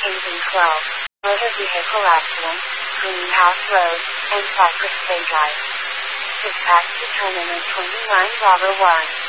Kensington 12. Motor vehicle accident, Greenhouse Road, and Cypress Bay Drive. Dispatch determinant 29 Bravo 1.